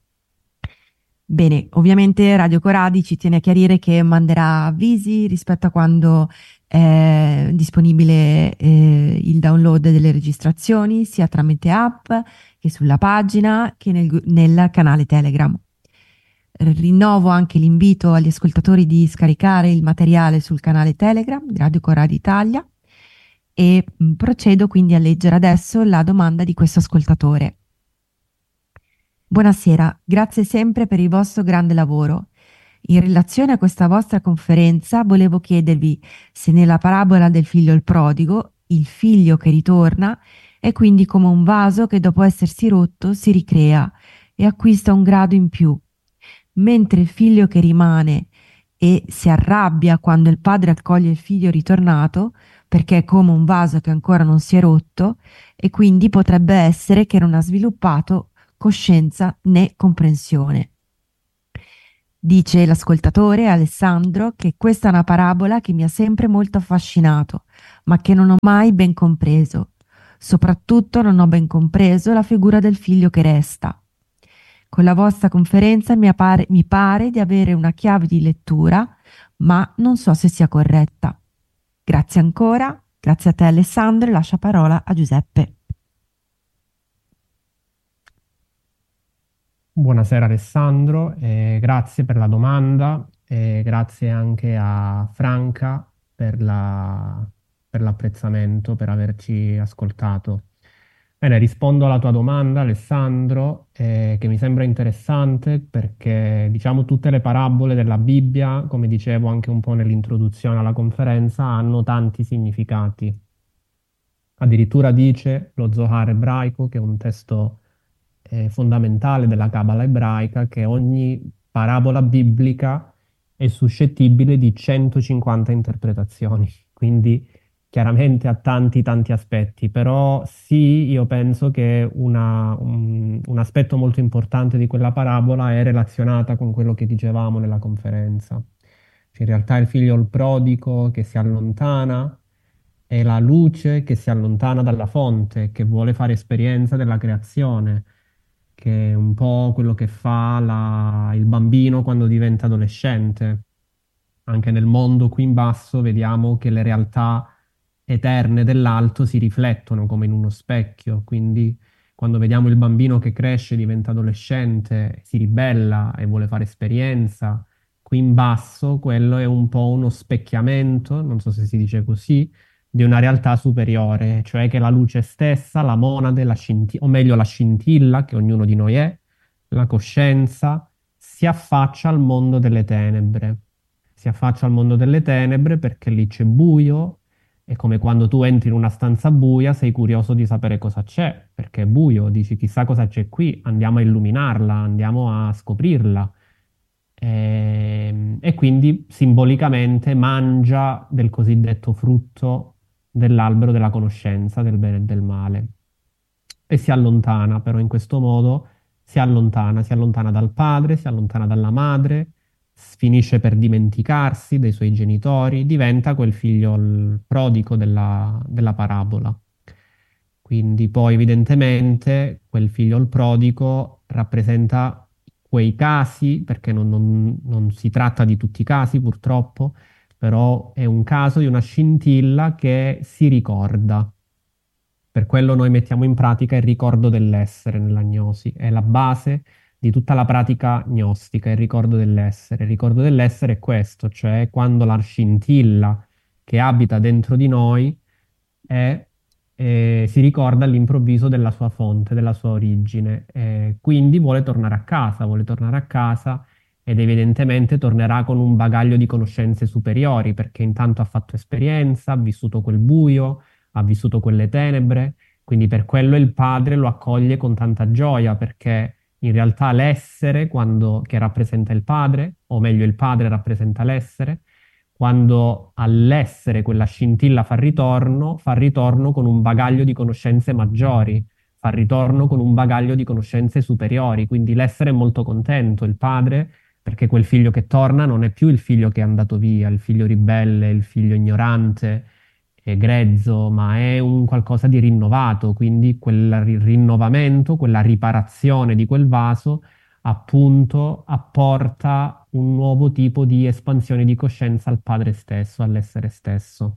S2: Bene, ovviamente Radio Coradi ci tiene a chiarire che manderà avvisi rispetto a quando è disponibile eh, il download delle registrazioni, sia tramite app che sulla pagina che nel, nel canale Telegram. Rinnovo anche l'invito agli ascoltatori di scaricare il materiale sul canale Telegram di Radio Coradi Italia e mh, procedo quindi a leggere adesso la domanda di questo ascoltatore. Buonasera, grazie sempre per il vostro grande lavoro. In relazione a questa vostra conferenza volevo chiedervi se nella parabola del figlio il prodigo, il figlio che ritorna è quindi come un vaso che dopo essersi rotto si ricrea e acquista un grado in più, mentre il figlio che rimane e si arrabbia quando il padre accoglie il figlio ritornato perché è come un vaso che ancora non si è rotto e quindi potrebbe essere che non ha sviluppato coscienza né comprensione. Dice l'ascoltatore Alessandro che questa è una parabola che mi ha sempre molto affascinato, ma che non ho mai ben compreso. Soprattutto non ho ben compreso la figura del figlio che resta. Con la vostra conferenza mi appare- mi pare di avere una chiave di lettura, ma non so se sia corretta. Grazie ancora, grazie a te Alessandro e lascio la parola a Giuseppe.
S1: Buonasera Alessandro, eh, grazie per la domanda e grazie anche a Franca per la- per l'apprezzamento, per averci ascoltato. Bene, rispondo alla tua domanda, Alessandro, eh, che mi sembra interessante perché, diciamo, tutte le parabole della Bibbia, come dicevo anche un po' nell'introduzione alla conferenza, hanno tanti significati. Addirittura dice lo Zohar ebraico, che è un testo eh, fondamentale della Cabala ebraica, che ogni parabola biblica è suscettibile di centocinquanta interpretazioni, quindi chiaramente ha tanti tanti aspetti, però sì, io penso che una- un, un aspetto molto importante di quella parabola è relazionata con quello che dicevamo nella conferenza. Cioè, in realtà il figlio il prodigo che si allontana è la luce che si allontana dalla fonte, che vuole fare esperienza della creazione, che è un po' quello che fa la- il bambino quando diventa adolescente. Anche nel mondo qui in basso vediamo che le realtà eterne dell'alto si riflettono come in uno specchio, quindi quando vediamo il bambino che cresce, diventa adolescente, si ribella e vuole fare esperienza, qui in basso quello è un po' uno specchiamento, non so se si dice così, di una realtà superiore, cioè che la luce stessa, la monade, la scintilla, o meglio la scintilla che ognuno di noi è, la coscienza, si affaccia al mondo delle tenebre. Si affaccia al mondo delle tenebre perché lì c'è buio, è come quando tu entri in una stanza buia, sei curioso di sapere cosa c'è, perché è buio, dici chissà cosa c'è qui, andiamo a illuminarla, andiamo a scoprirla. Ehm, E, quindi simbolicamente mangia del cosiddetto frutto dell'albero della conoscenza del bene e del male. E si allontana, però in questo modo si allontana, si allontana dal padre, si allontana dalla madre, s- finisce per dimenticarsi dei suoi genitori, diventa quel figlio il prodigo della, della parabola. Quindi poi evidentemente quel figlio il prodigo rappresenta quei casi, perché non, non non si tratta di tutti i casi purtroppo, però è un caso di una scintilla che si ricorda. Per quello noi mettiamo in pratica il ricordo dell'essere nella gnosi, è la base di tutta la pratica gnostica, il ricordo dell'essere. Il ricordo dell'essere è questo, cioè quando la scintilla che abita dentro di noi è, eh, si ricorda all'improvviso della sua fonte, della sua origine, eh, quindi vuole tornare a casa, vuole tornare a casa ed evidentemente tornerà con un bagaglio di conoscenze superiori, perché intanto ha fatto esperienza, ha vissuto quel buio, ha vissuto quelle tenebre, quindi per quello il padre lo accoglie con tanta gioia, perché in realtà l'essere, quando, che rappresenta il padre, o meglio il padre rappresenta l'essere, quando all'essere quella scintilla fa ritorno, fa ritorno con un bagaglio di conoscenze maggiori, fa ritorno con un bagaglio di conoscenze superiori, quindi l'essere è molto contento, il padre, perché quel figlio che torna non è più il figlio che è andato via, il figlio ribelle, il figlio ignorante, e grezzo, ma è un qualcosa di rinnovato, quindi quel ri- rinnovamento, quella riparazione di quel vaso, appunto, apporta un nuovo tipo di espansione di coscienza al padre stesso, all'essere stesso.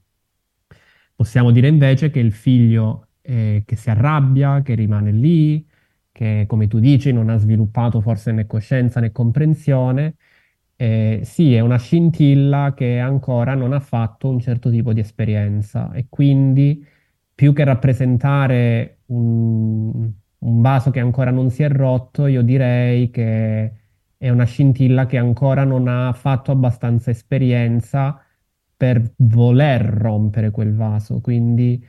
S1: Possiamo dire invece che il figlio eh, che si arrabbia, che rimane lì, che come tu dici non ha sviluppato forse né coscienza né comprensione, eh, sì, è una scintilla che ancora non ha fatto un certo tipo di esperienza e quindi più che rappresentare un, un vaso che ancora non si è rotto, io direi che è una scintilla che ancora non ha fatto abbastanza esperienza per voler rompere quel vaso. Quindi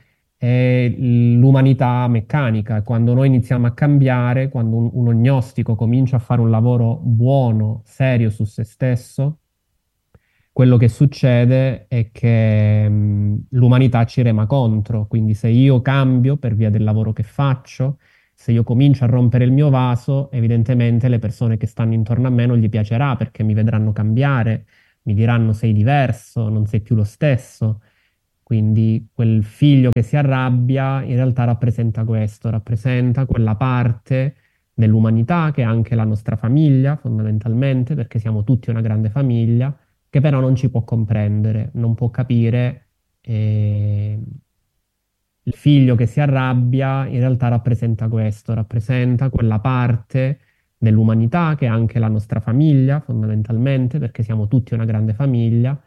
S1: è l'umanità meccanica. Quando noi iniziamo a cambiare, quando un, uno gnostico comincia a fare un lavoro buono, serio su se stesso, quello che succede è che mh, l'umanità ci rema contro, quindi se io cambio per via del lavoro che faccio, se io comincio a rompere il mio vaso, evidentemente le persone che stanno intorno a me non gli piacerà perché mi vedranno cambiare, mi diranno sei diverso, non sei più lo stesso. Quindi quel figlio che si arrabbia in realtà rappresenta questo, rappresenta quella parte dell'umanità che è anche la nostra famiglia, fondamentalmente, perché siamo tutti una grande famiglia, che però non ci può comprendere, non può capire. eh, il figlio che si arrabbia in realtà rappresenta questo, rappresenta quella parte dell'umanità che è anche la nostra famiglia, fondamentalmente, perché siamo tutti una grande famiglia,